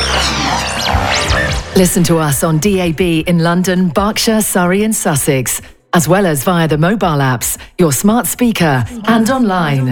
Listen to us on DAB in London, Berkshire, Surrey and Sussex, as well as via the mobile apps, your smart speaker and online.